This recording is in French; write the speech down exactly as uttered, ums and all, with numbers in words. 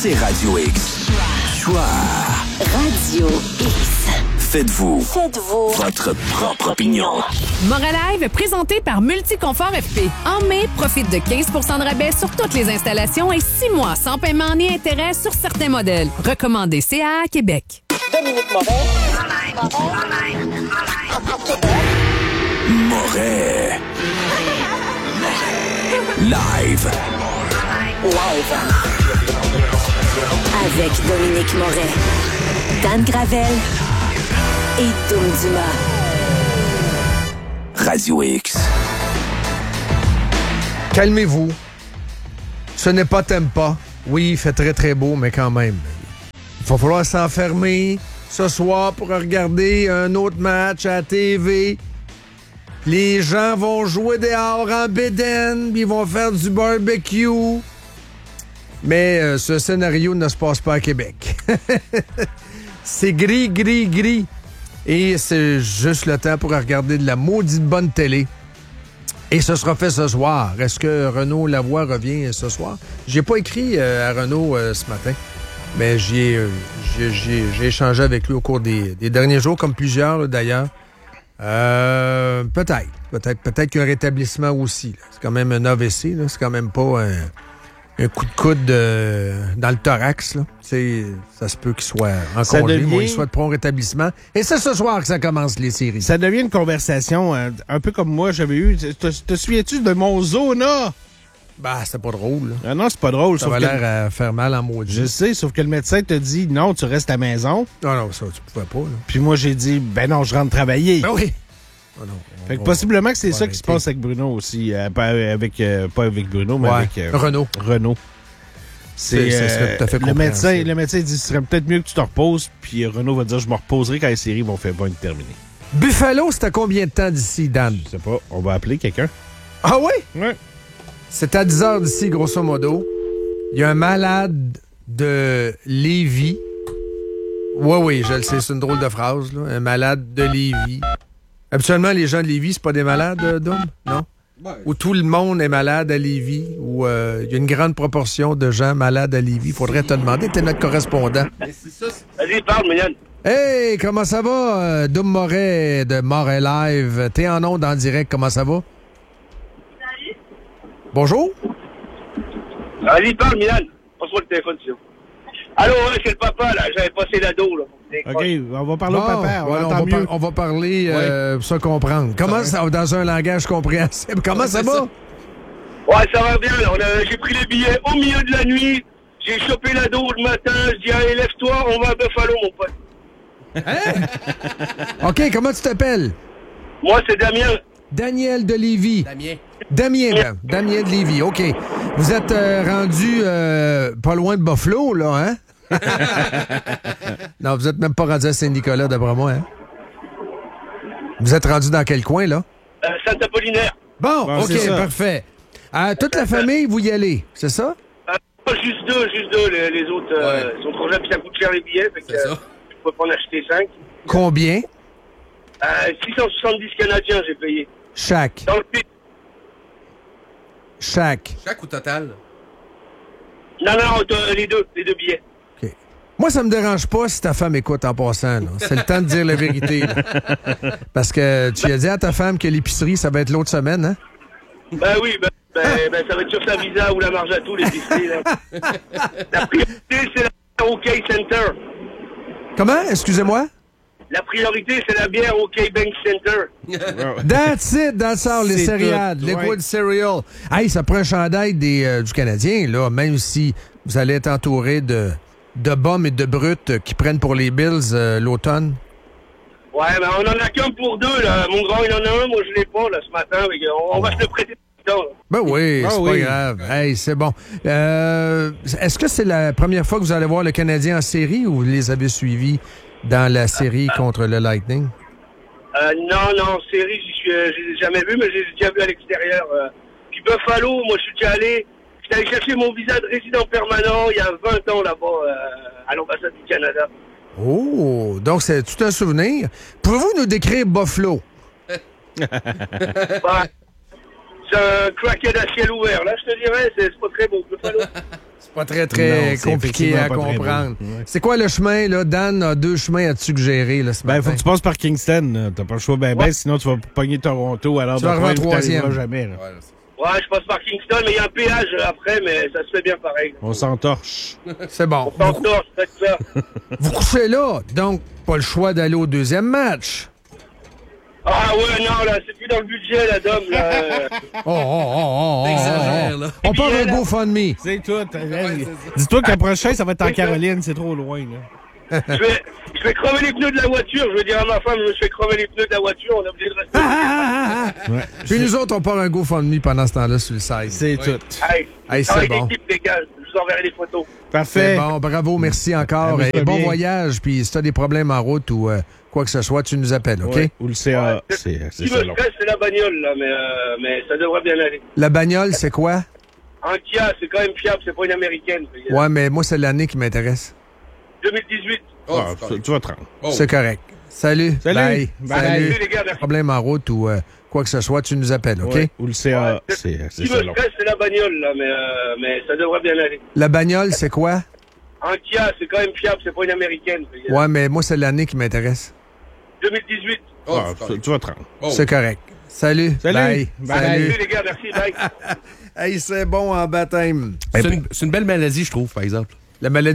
c'est Radio X. Choix. Radio X. Faites-vous. Faites-vous. Votre propre opinion. Moralive, présenté par Multiconfort F P. En mai, profite de quinze pour cent de rabais sur toutes les installations et six mois sans paiement ni intérêt sur certains modèles. Recommandé C A A Québec. Dominique Moret. Moret. Live. Live. Avec Dominique Moret. Dan Gravel. Et Dom Dumas. Radio X. Calmez-vous. Ce n'est pas t'aimes pas. Oui, il fait très très beau, mais quand même. Il va falloir s'enfermer ce soir pour regarder un autre match à la T V. Les gens vont jouer dehors en bédaine, puis ils vont faire du barbecue. Mais euh, ce scénario ne se passe pas à Québec. C'est gris, gris, gris. Et c'est juste le temps pour regarder de la maudite bonne télé. Et ce sera fait ce soir. Est-ce que Renaud Lavoie revient ce soir? J'ai pas écrit euh, à Renaud euh, ce matin, mais j'ai, euh, j'ai, j'ai, j'ai échangé avec lui au cours des, des derniers jours, comme plusieurs là, d'ailleurs. Euh, peut-être. Peut-être, peut-être qu'il y a un rétablissement aussi. Là. C'est quand même un A V C. Là. C'est quand même pas un, un coup de coude euh, dans le thorax. Là. C'est, ça se peut qu'il soit en ça congé. devient... Moi, il souhaite prompt rétablissement. Et c'est ce soir que ça commence, les séries. Ça devient une conversation euh, un peu comme moi j'avais eu. Te, te souviens-tu de mon Zona? Bah, c'était pas drôle. Là. Ah non, c'est pas drôle. Ça sauf va que... l'air à faire mal en maudit. Je sais, sauf que le médecin te dit non, tu restes à la maison. Non, non, ça, tu pouvais pas. Là. Puis moi, j'ai dit ben non, je rentre travailler. Ben oui. Oh non, on, fait que on, possiblement que c'est ça arrêter. qui se passe avec Bruno aussi. Euh, pas, avec, euh, pas avec Bruno, mais ouais. avec euh, Renaud. Renaud. C'est, c'est, ça serait tout à fait le médecin, compréhensible. le médecin dit ce serait peut-être mieux que tu te reposes. Puis Renaud va dire je me reposerai quand les séries vont, faire, vont être terminées. Buffalo, c'est à combien de temps d'ici, Dan? Je sais pas. On va appeler quelqu'un. Ah oui? Oui. C'est à dix heures d'ici, grosso modo. Il y a un malade de Lévis. Oui, oui, je le sais, c'est une drôle de phrase, là. Un malade de Lévis. Habituellement, les gens de Lévis, c'est pas des malades, euh, Dom? Non? Ouais. Où tout le monde est malade à Lévis, où euh, il y a une grande proportion de gens malades à Lévis. Faudrait te demander, t'es notre correspondant. Vas-y, parle, Mignon. Hey, comment ça va? Euh, Dom Moret de Moret Live. T'es en ondes en direct, comment ça va? Salut. Bonjour? Vas-y, parle, Mignon. Passe-moi le téléphone, sinon. Allô, ouais, c'est le papa, là. J'avais passé l'ado, là. OK, on va parler bon, au papa. On, ouais, on, va, par- on va parler euh, ouais. pour se comprendre. Comment ça, ça dans un langage compréhensible? Comment ouais, ça va? Ça. Ouais, ça va bien. Là. On a, j'ai pris les billets au milieu de la nuit. J'ai chopé l'ado le matin. Je dis, allez, lève-toi, on va à Buffalo, mon pote. Hein? OK, comment tu t'appelles? Moi, c'est Damien. Daniel de Lévis. Damien. Damien, ben, Damien de Lévis, OK. Vous êtes euh, rendu euh, pas loin de Buffalo, là, hein? Non, vous êtes même pas rendu à Saint-Nicolas, d'après moi, hein? Vous êtes rendu dans quel coin, là? Euh, Saint-Apollinaire. Bon, bon OK, parfait. Euh, toute la famille, vous y allez, c'est ça? Euh, juste deux, juste deux. Les, les autres euh, ouais. sont trop jeunes, puis ça coûte cher les billets. Fait que, c'est ça. Euh, je peux pas en acheter cinq. Combien? Euh, six cent soixante-dix Canadiens, j'ai payé. Chaque. Dans le pays. Chaque. Chaque ou total? Non, non, les deux, les deux billets. OK. Moi, ça me dérange pas si ta femme écoute en passant. Là. C'est le temps de dire la vérité. Là. Parce que tu as dit à ta femme que l'épicerie, ça va être l'autre semaine, hein? Ben oui, ben, ben, ben ça va être sur sa visa ou la marge à tout, l'épicerie. Là. La priorité, c'est la OK Center. Comment? Excusez-moi? La priorité, c'est la bière OK Bank Center. That's it, that's all, les céréales, liquid ouais. cereal. Hey, ça prend un chandail des, euh, du Canadien, là, même si vous allez être entouré de, de bums et de brutes euh, qui prennent pour les Bills euh, l'automne. Ouais, ben on en a qu'un pour deux, là. Mon grand, il en a un, moi je l'ai pas, là, ce matin. On, on va se le prêter tout le temps. Ben oui, ah, c'est oui. pas grave. Hey, c'est bon. Euh, est-ce que c'est la première fois que vous allez voir le Canadien en série ou vous les avez suivis dans la série euh, contre le Lightning? Euh, non, non, série, j'y suis, euh, j'ai jamais vu, mais j'ai déjà vu à l'extérieur. Euh. Puis Buffalo, moi, je suis déjà allé. J'étais allé chercher mon visa de résident permanent il y a vingt ans là-bas, euh, à l'ambassade du Canada. Oh, donc c'est tout un souvenir. Pouvez-vous nous décrire Buffalo? Ouais. C'est un crackhead à ciel ouvert, là, je te dirais, c'est, c'est pas très beau, Buffalo. Pas très, très Non, c'est compliqué à effectivement pas très comprendre. beau. Ouais. C'est quoi le chemin, là? Dan a deux chemins à te suggérer, là, ce Ben, matin. faut que tu passes par Kingston. là. T'as pas le choix. Ben, ben, Ouais. sinon, tu vas pogner Toronto. Alors, Tu vas d'après, arriver en troisième. t'arriveras jamais. Là. Ouais, je passe par Kingston, mais il y a un péage après, mais ça se fait bien pareil. On s'entorche. C'est bon. On s'entorche, c'est ça. Vous couchez là, donc pas le choix d'aller au deuxième match. Ah ouais, non, là, c'est plus dans le budget, la dame, là. Oh, oh, oh, oh, oh, T'exagères, oh. là. On part Bien, un là. GoFundMe. C'est tout. Dis-toi que la prochaine, ça va être en Caroline. C'est trop loin. Là. Je vais, je vais crever les pneus de la voiture. Je vais dire à ma femme, je vais crever les pneus de la voiture. On est obligé de rester. Ah, ah, ah, Ouais. ah. Puis nous autres, on part un GoFundMe pendant ce temps-là sur le site. C'est tout. Hey, Hey, c'est avec bon. l'équipe, les gars. Je vous enverrai les photos. Parfait. C'est bon, bravo, merci encore. Amuse-toi Et bon bien. voyage, puis si tu as des problèmes en route ou euh, quoi que ce soit, tu nous appelles, OK? Ouais. Ou le C A. Ouais. C'est Ce c'est qui ça me long. stresse, c'est la bagnole, là, mais, euh, mais ça devrait bien aller. La bagnole, c'est quoi? Un Kia, c'est quand même fiable, c'est pas une américaine. Ouais, mais moi, c'est l'année qui m'intéresse. deux mille dix-huit. Ah, tu- tu vas te rendre. C'est correct. Salut. Salut. Bye. Bye. Salut. Salut, les gars, merci. Problème en route ou euh, quoi que ce soit, tu nous appelles, OK? Ouais. Ou le C A. Ce C'est qui c'est me ça long. stresse, c'est la bagnole, là, mais, euh, mais ça devrait bien aller. La bagnole, c'est quoi? Un Kia, c'est quand même fiable, c'est pas une américaine. Ouais, mais moi, c'est l'année qui m'intéresse. deux mille dix-huit. Ah, tu- tu vas te rendre. C'est correct. Salut. Salut. Bye. Bye. Salut. Salut, les gars, merci, bye. Hey, c'est bon en baptême. C'est une, c'est une belle maladie, je trouve, par exemple. La maladie